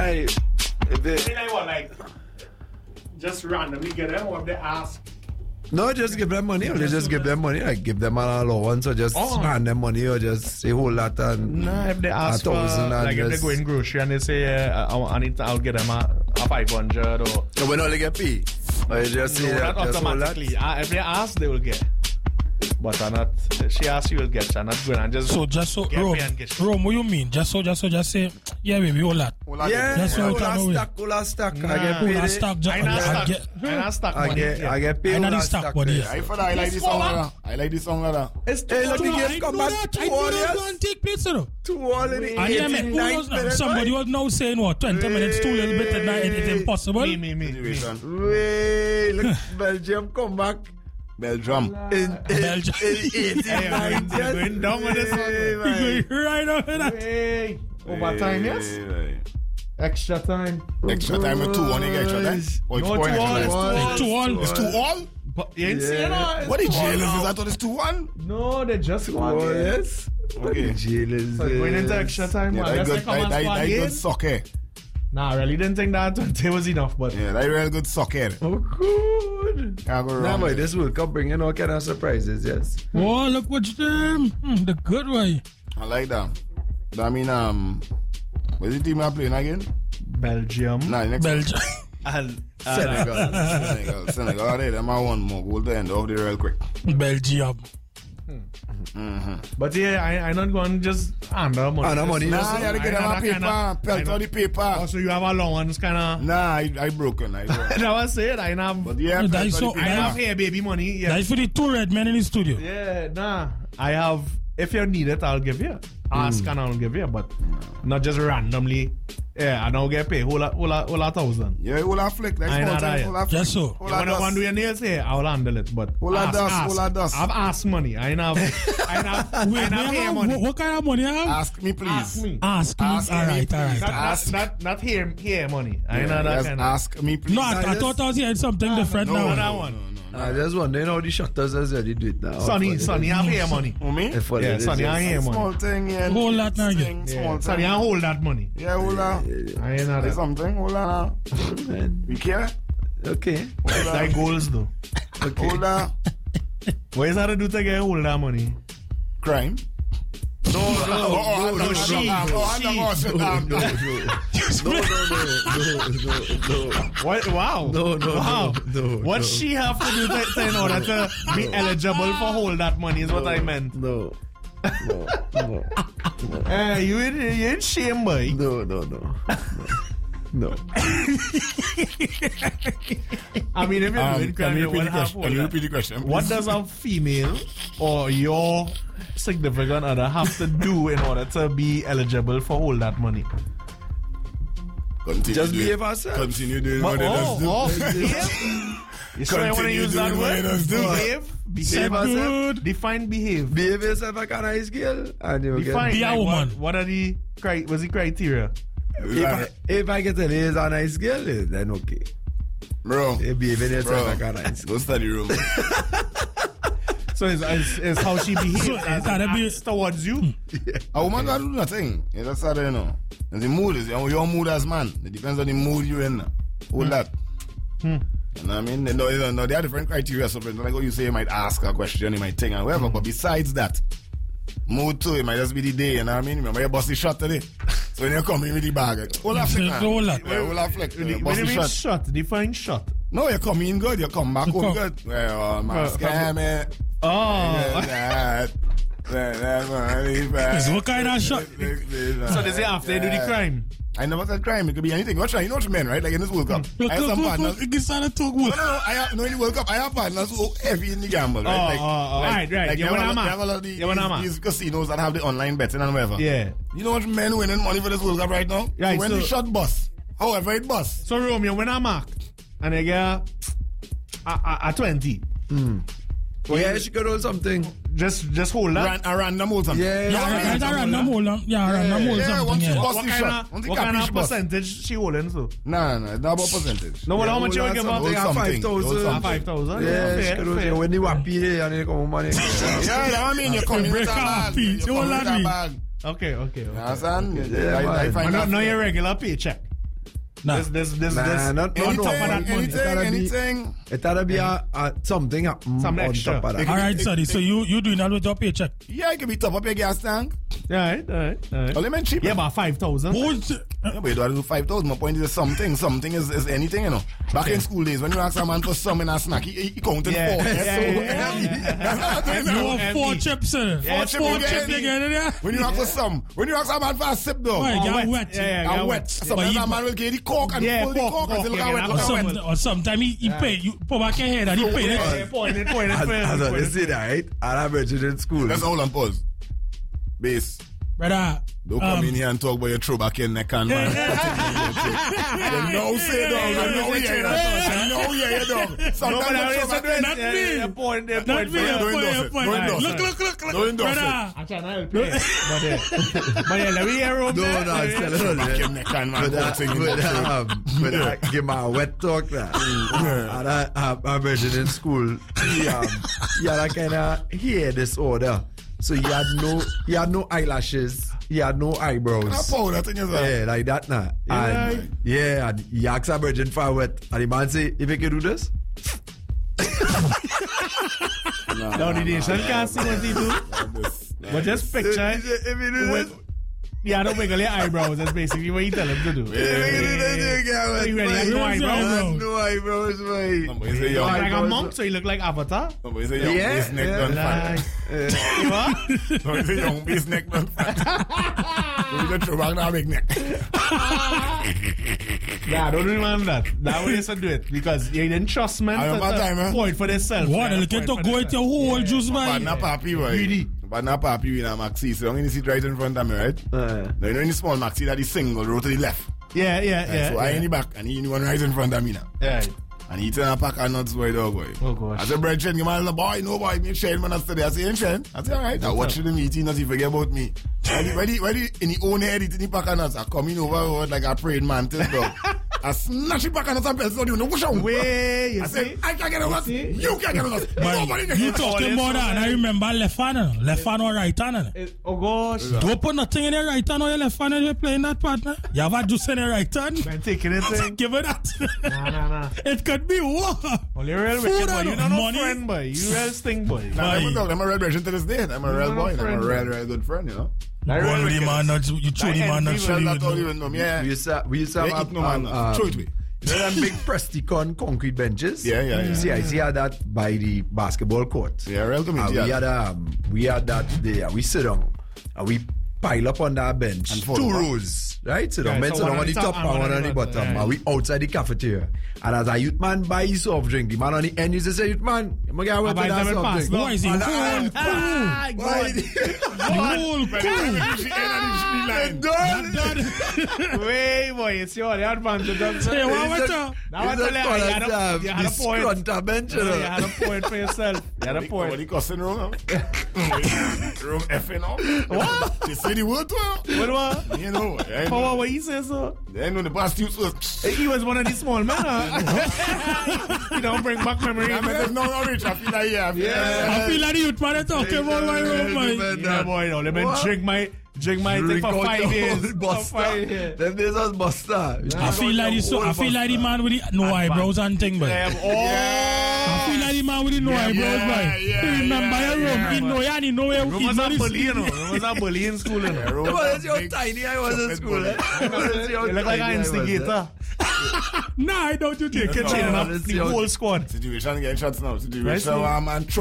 Like, just randomly get them, or if they ask. No, just give them money. Or just give them money. Like give them an allowance, or just hand them money, or just say hold that and. Nah, if they ask for, like if they go in grocery and they say, I'll get them a 500 or. So when all they get paid, or you just say not automatically. If they ask, they will get. But she asks, you will get. I'm not going and just. So just so Rome, what you mean? Just say, yeah, baby, hold that. Yeah, just so hold stack. I get paid. I stock money. I get paid. I not stock money. I like this song. I like this song. It's too long. I know that. I know that's going to take place, sir. Too already. And somebody was now saying what? 20 minutes too little bit, and it's impossible. Wait, look, Belgium come back. Belgium. In 89. Going down with this one. Right over that. Hey. Overtime, yes? Extra time. Extra time with 2-1 extra time? No, 2-1. It's 2-1? But you ain't saying that. What the jail is? I thought it's 2-1. No, they just won. Oh, yes. Okay. Jail is. So going into extra time, yeah, man. That good soccer. Nah, I really didn't think that 20 was enough, but. Yeah, that real good soccer. Oh, good. Can't go wrong. Nah, boy, this World Cup bringing all kind of surprises, yes. Oh, look what's them. The good way. I like that. I mean, what's the team I'm playing again? Belgium. Nah, next Belgium. Senegal. All right, I'm one more. We'll end off there real quick. Belgium. Mm-hmm. But yeah, I not going to just hand them money. Nah, you gotta get them a paper. Pelt out the paper. Also, you have allowance kind of. Nah, I broken. That was it. I have. But yeah, I have here baby money. Yeah. That's for the two red men in the studio. Yeah, nah. I have. If you need it, I'll give you. Ask and I'll give you, but not just randomly. Yeah, I don't get paid. Whole 1,000. Yeah, whole a flick. That's just so. You want to do your nails here? I'll handle it. But whole a dust. I've asked money. I have hair money. What kind of money I have? Ask me, please. Ask me. All right. Not hair money. I know that kind of. Ask me, please. No, I thought I was hearing something different now. No, that one. I just wondering how the shutters as they do it now. Sonny have hair money. Me? Yeah, Sonny have hair money. Small thing, yeah. Hold that now again. Sonny have hold that money. Yeah, hold that. I ain't know that. Something, hold on. You care? Okay. That goals though. Okay. Hold that. What is that to do to get hold that money? Crime. No, she. What? Wow. No. What she have to do to in order to be eligible for hold that money is what I meant. No. Hey, you ain't shame, boy. No. I mean, if you're doing crime, you repeat the question? What does a female or your significant other have to do in order to be eligible for all that money? Just behave herself. Continue doing what it does do. You sure I want to use that word? Behave herself. Define behave. Behave yourself like a nice girl, and you define. Be a woman. What are the criteria? If I get to say is a nice girl, then okay. Bro, behaving yourself like a nice girl. Go study room. So it's how she behaves towards you. Yeah. A woman doesn't do nothing. You just start, you know. And the mood is your mood as man. It depends on the mood you're in. All that. You know what I mean? No, there are different criteria. So, like what you say, you might ask a question, you might think and whatever. But besides that, mood too, it might just be the day. You know what I mean? Remember, you bust the shot today. So when you come in with the bag, all that flick, man. All that flick. When you mean shot, define shot. No, you come in good, you come back home good. Well, mask, man. Oh. What kind of shot? So they say after they do the crime. I never said crime. It could be anything. What you know what men, right? Like in this World Cup. I have some partners. You started to talk more. No, in the World Cup, I have partners who heavy in the gamble, right? Right. Like you have a lot of these casinos that have the online betting and whatever. Yeah. You know what men winning money for this World Cup right now? Right. When the shot bust, however it bust. So Romeo, when I mark and I get a 20. Yeah, she could hold something. Just hold that. A random hold something. Yeah, random hold something. What kind of percentage she holding so? No, it's not about percentage. No, how much you give up? 5,000. 5,000. Yeah, she could hold when you happy and you come money. Yeah, I mean you come in with a bag. Okay. Understand? I find not your regular paycheck. Nah. This. Not on top of that money. Anything. It had to be something Some on extra. top of that. All right, sorry. So you doing that with your paycheck? Yeah, it can be top up your gas tank. All right. Element cheap. Yeah, about 5,000. Bullshit. Yeah, but you don't have to do 5,000. My point is something. Something is anything, you know. Back in school days, when you ask a man for some in a snack, he counted Yeah. four. You want 4 chips, sir. Yeah, 4 chips again, yeah? When you ask for some, when you ask a man for a sip, though, Right, get wet. Yeah, a wet. Sometimes a man will get the cork and pull the cork and say, look how wet, look how wet. Or sometimes he pay. You put back your head and he pay it. Point it. You see that, right? I averaged in school. Let's hold on, pause. Base. Brother. Don't come in here and talk about your throw back in neck and man. You know, say dog. You know, yeah, dog. Sometimes Not me. Not me. Look. Don't endorse it. Brother. I'm trying to help you. But yeah, let me hear him. No, I'm telling Back you. in neck and man. But I give my wet talk that. And I averaged in school. He had a kind of hair disorder. So he had no eyelashes. He had no eyebrows. Powder thing is that. Yeah, like that now. And and he asked a virgin for a wet. And the man say, if you can do this? No, the nation can't see what he do. But just picture If you do this? yeah, don't wiggle your eyebrows. That's basically what you tell him to do. If you do this, you can't You ready? wet. No eyebrows. No eyebrows, boy. Somebody say You young. look like a monk, so you look like Avatar. Somebody say young Yeah, base neck yeah. done Like, fat. what? Somebody say young base neck done fat. We just throw back that big neck. Yeah, don't remember that. That way you should do it. Because you didn't trust men I remember time, to eh? point for themselves. What? Look at to go with your whole juice, But man. not papi, boy. Really? But not papi in a maxi. So you sit right in front of me, right? Now, you know in the small maxi that is single, row to the left. Yeah. So I in the back and he in the one right in front of me now. Yeah. And he turn a pack of nuts, boy, dog, boy. Oh, gosh. I said, bread chain, man, boy, no, boy, me chain, man, I said, I say, ain't chain. I said, all right, I watch the meeting, not forget about me. When he in the own head, in the pack of nuts, I coming over like a praying mantis, dog. I snatch the pack of nuts and pencil, you know, push on. Way, you I see? said, I can't get a nuts. You can't get a nuts. Nobody can You get a nuts. talking about that, and I remember left hand or right hand. Oh, gosh. Don't put nothing in your right hand or your left hand when you're playing that partner. You have a juice in your right hand. Man, taking it thing. Give it that. Nah. It could be war. Only real Food wicked boy. and You not no money. friend, boy. You real sting, boy. I'm a real version to this day. I'm a real no boy. I'm friend. a real good friend, you know. One with the man, you throw the man, not show Well, you. that's all even know. Yeah. We used to They have eat no man. Throw it away. you know them big Presticon concrete benches? Yeah. See, I see that by the basketball court. Yeah, real And community. we had that there. We sit down and we pile up on that bench. And 2 follow back. rows. Right? So the Yeah, men so sit one down on on the the top top and one on the bottom. yeah. And we outside the cafeteria. And as a youth man buy his soft drink, the man on the end used to say, youth man, I'm going to get away buy with that them and soft pass. drink. Why is he And cool? Ah, Why? Cool. Way, boy. It's your advantage. Say, what? Now I tell you, you had a point. Scrunter bench, you You know. had a point for yourself. You had a What point. are you cussing wrong? Room effing up. What? You say the word to her? What? You know. For what you say, so? They know the prostitutes was. He was one of these small men, huh? You don't bring back memory. There's no rich. I feel like, I feel like the youth man talking about my room, man. Yeah, boy, no. Let me What? drink my thing for 5 years. For 5 years. Them days was Buster. I feel like the man with the no eyebrows and thing, but They have all. I feel like the man with the no eyebrows, boy. Remember your room? He know and he know where he Rumors know are this. bully, you know. Rumors are bully in school, you know. That's how tiny I was in school. You look like an instigator. Nah, I don't you think? You can chain up the whole squad. Situation getting shots now. Situation Right, man